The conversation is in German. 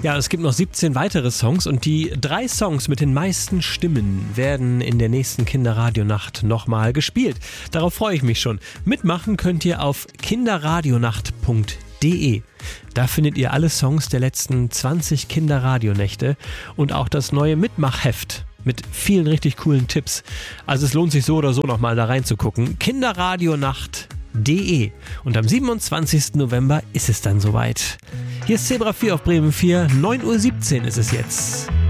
Ja, es gibt noch 17 weitere Songs und die 3 Songs mit den meisten Stimmen werden in der nächsten Kinderradionacht nochmal gespielt. Darauf freue ich mich schon. Mitmachen könnt ihr auf kinderradionacht.de. Da findet ihr alle Songs der letzten 20 Kinderradionächte und auch das neue Mitmachheft mit vielen richtig coolen Tipps. Also es lohnt sich so oder so nochmal da reinzugucken. Kinderradionacht.de. Und am 27. November ist es dann soweit. Hier ist Zebra 4 auf Bremen 4, 9:17 Uhr ist es jetzt.